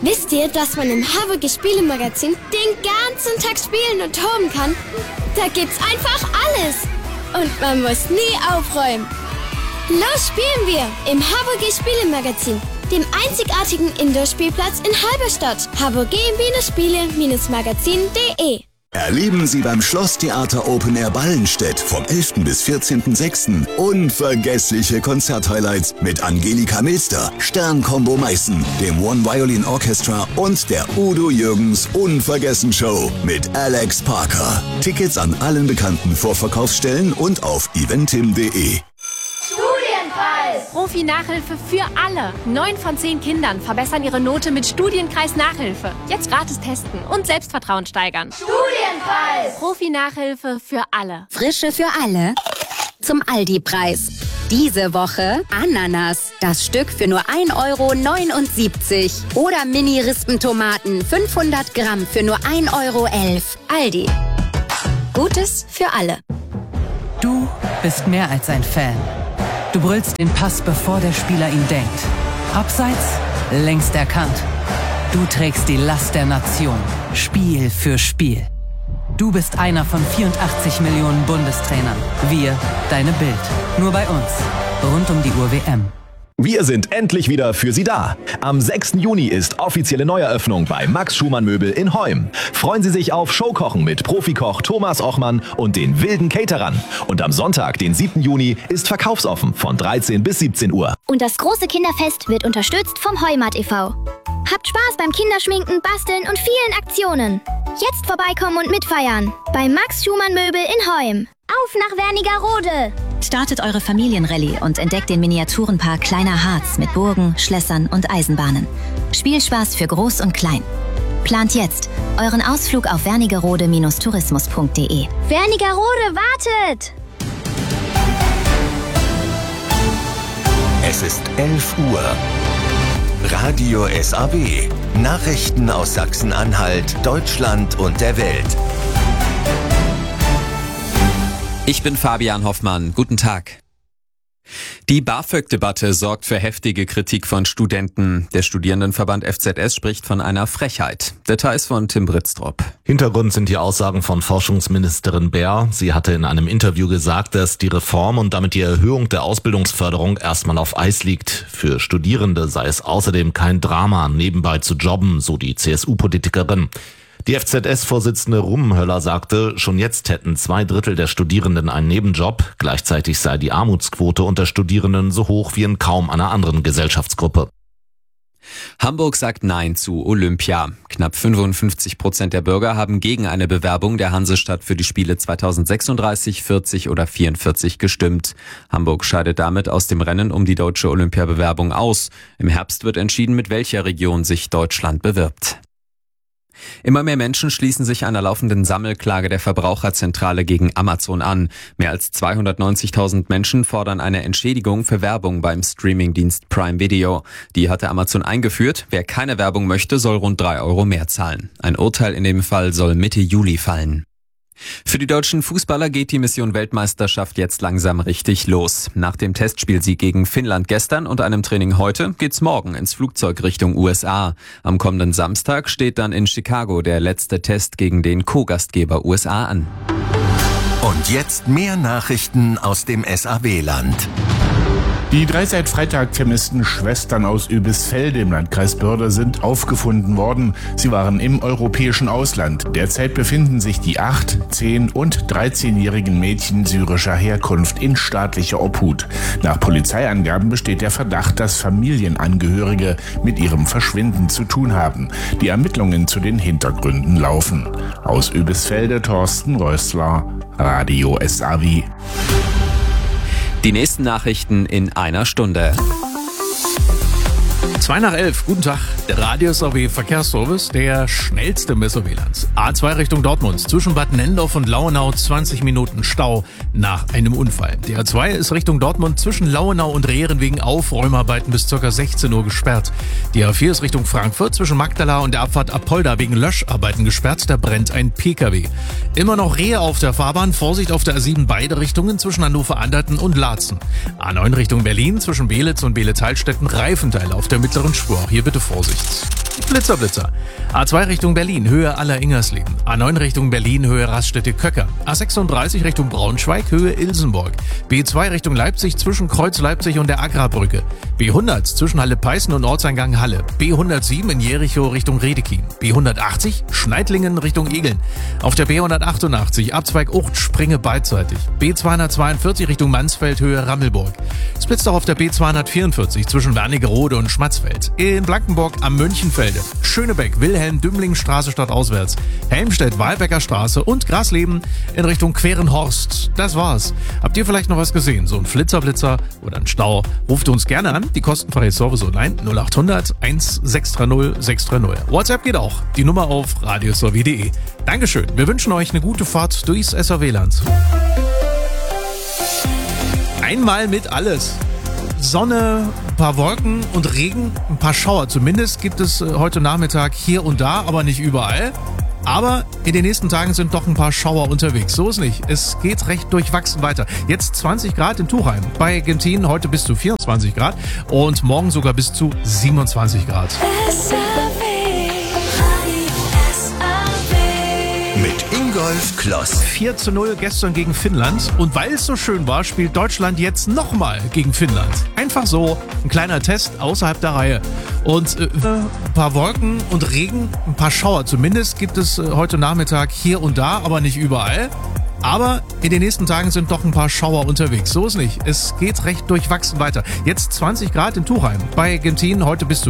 Wisst ihr, dass man im HWG Spielemagazin den ganzen Tag spielen und toben kann? Da gibt's einfach alles. Und man muss nie aufräumen. Los spielen wir im HWG Spielemagazin, dem einzigartigen Indoor-Spielplatz in Halberstadt. hvg-spiele-magazin.de. Erleben Sie beim Schlosstheater Open Air Ballenstedt vom 11. bis 14.06. unvergessliche Konzerthighlights mit Angelika Milster, Sternkombo Meißen, dem One Violin Orchestra und der Udo Jürgens Unvergessen-Show mit Alex Parker. Tickets an allen bekannten Vorverkaufsstellen und auf eventim.de. Profi-Nachhilfe für alle. 9 von 10 Kindern verbessern ihre Note mit Studienkreis-Nachhilfe. Jetzt gratis testen und Selbstvertrauen steigern. Studienkreis! Profi-Nachhilfe für alle. Frische für alle zum Aldi-Preis. Diese Woche Ananas. Das Stück für nur 1,79 €. Oder Mini-Rispentomaten 500 Gramm für nur 1,11 €. Aldi. Gutes für alle. Du bist mehr als ein Fan. Du brüllst den Pass, bevor der Spieler ihn denkt. Abseits, längst erkannt. Du trägst die Last der Nation, Spiel für Spiel. Du bist einer von 84 Millionen Bundestrainern. Wir, deine Bild. Nur bei uns. Rund um die Uhr WM. Wir sind endlich wieder für Sie da. Am 6. Juni ist offizielle Neueröffnung bei Max Schumann Möbel in Heum. Freuen Sie sich auf Showkochen mit Profikoch Thomas Ochmann und den wilden Caterern. Und am Sonntag, den 7. Juni, ist verkaufsoffen von 13 bis 17 Uhr. Und das große Kinderfest wird unterstützt vom Heumat e.V. Habt Spaß beim Kinderschminken, Basteln und vielen Aktionen. Jetzt vorbeikommen und mitfeiern. Bei Max Schumann Möbel in Heum. Auf nach Wernigerode! Startet eure Familienrallye und entdeckt den Miniaturenpark Kleiner Harz mit Burgen, Schlössern und Eisenbahnen. Spielspaß für Groß und Klein. Plant jetzt euren Ausflug auf wernigerode-tourismus.de. Wernigerode wartet! Es ist 11 Uhr. Radio SAW. Nachrichten aus Sachsen-Anhalt, Deutschland und der Welt. Ich bin Fabian Hoffmann. Guten Tag. Die BAföG-Debatte sorgt für heftige Kritik von Studenten. Der Studierendenverband FZS spricht von einer Frechheit. Details von Tim Britztrup. Hintergrund sind die Aussagen von Forschungsministerin Baer. Sie hatte in einem Interview gesagt, dass die Reform und damit die Erhöhung der Ausbildungsförderung erstmal auf Eis liegt. Für Studierende sei es außerdem kein Drama, nebenbei zu jobben, so die CSU-Politikerin. Die FZS-Vorsitzende Rummenhöller sagte, schon jetzt hätten 2/3 der Studierenden einen Nebenjob. Gleichzeitig sei die Armutsquote unter Studierenden so hoch wie in kaum einer anderen Gesellschaftsgruppe. Hamburg sagt Nein zu Olympia. Knapp 55% der Bürger haben gegen eine Bewerbung der Hansestadt für die Spiele 2036, 40 oder 44 gestimmt. Hamburg scheidet damit aus dem Rennen um die deutsche Olympiabewerbung aus. Im Herbst wird entschieden, mit welcher Region sich Deutschland bewirbt. Immer mehr Menschen schließen sich einer laufenden Sammelklage der Verbraucherzentrale gegen Amazon an. Mehr als 290.000 Menschen fordern eine Entschädigung für Werbung beim Streamingdienst Prime Video. Die hatte Amazon eingeführt. Wer keine Werbung möchte, soll rund 3 € mehr zahlen. Ein Urteil in dem Fall soll Mitte Juli fallen. Für die deutschen Fußballer geht die Mission Weltmeisterschaft jetzt langsam richtig los. Nach dem Testspielsieg gegen Finnland gestern und einem Training heute geht's morgen ins Flugzeug Richtung USA. Am kommenden Samstag steht dann in Chicago der letzte Test gegen den Co-Gastgeber USA an. Und jetzt mehr Nachrichten aus dem SAW-Land. Die 3 seit Freitag vermissten Schwestern aus Oebisfelde im Landkreis Börde sind aufgefunden worden. Sie waren im europäischen Ausland. Derzeit befinden sich die 8-, 10- und 13-jährigen Mädchen syrischer Herkunft in staatlicher Obhut. Nach Polizeiangaben besteht der Verdacht, dass Familienangehörige mit ihrem Verschwinden zu tun haben. Die Ermittlungen zu den Hintergründen laufen. Aus Oebisfelde Thorsten Rössler, Radio SAW. Die nächsten Nachrichten in einer Stunde. 2 nach 11, guten Tag. Der Radio SAW Verkehrsservice, der schnellste im SAW-Lands. A2 Richtung Dortmund, zwischen Bad Nendorf und Lauenau 20 Minuten Stau nach einem Unfall. Die A2 ist Richtung Dortmund zwischen Lauenau und Rehren wegen Aufräumarbeiten bis ca. 16 Uhr gesperrt. Die A4 ist Richtung Frankfurt zwischen Magdala und der Abfahrt Apolda wegen Löscharbeiten gesperrt, da brennt ein PKW. Immer noch Rehe auf der Fahrbahn, Vorsicht auf der A7 beide Richtungen zwischen Hannover-Anderten und Laatzen. A9 Richtung Berlin zwischen Belitz und Beelitz-Heilstätten Reifenteile auf der mittleren Spur. Hier bitte Vorsicht. Blitzer. A2 Richtung Berlin, Höhe Aller-Ingersleben. A9 Richtung Berlin, Höhe Raststätte-Köcker. A36 Richtung Braunschweig, Höhe Ilsenburg. B2 Richtung Leipzig zwischen Kreuz Leipzig und der Agrarbrücke. B100 zwischen Halle-Peißen und Ortseingang Halle. B107 in Jericho Richtung Redekin. B180 Schneidlingen Richtung Egeln. Auf der B188 Abzweig Ucht Springe beidseitig. B242 Richtung Mansfeld, Höhe Rammelburg. Es blitzt auch auf der B244 zwischen Wernigerode und Schmatzfeld. In Blankenburg am Münchenfelde. Schönebeck, Wilhelm-Dümling-Straße stadtauswärts. Helmstedt-Walbecker Straße und Grasleben in Richtung Querenhorst. Das war's. Habt ihr vielleicht noch was gesehen? So ein Flitzer oder ein Stau? Ruft uns gerne an. Die kostenfreie Service online 0800 1630 630. WhatsApp geht auch. Die Nummer auf radiosorwie.de. Dankeschön. Wir wünschen euch eine gute Fahrt durchs SRW-Land. Einmal mit alles. Sonne, ein paar Wolken und Regen, ein paar Schauer. Zumindest gibt es heute Nachmittag hier und da, aber nicht überall. Aber in den nächsten Tagen sind doch ein paar Schauer unterwegs. So ist nicht. Es geht recht durchwachsen weiter. Jetzt 20 Grad in Tuchheim. Bei Gentin heute bis zu 24 Grad und morgen sogar bis zu 27 Grad. Mit Ingolf Kloss. 4:0 gestern gegen Finnland. Und weil es so schön war, spielt Deutschland jetzt nochmal gegen Finnland. Einfach so, ein kleiner Test außerhalb der Reihe. Und ein paar Wolken und Regen, ein paar Schauer. Zumindest gibt es heute Nachmittag hier und da, aber nicht überall. Aber in den nächsten Tagen sind doch ein paar Schauer unterwegs. So ist nicht. Es geht recht durchwachsen weiter. Jetzt 20 Grad in Tuchheim. Bei Gentin heute bis zu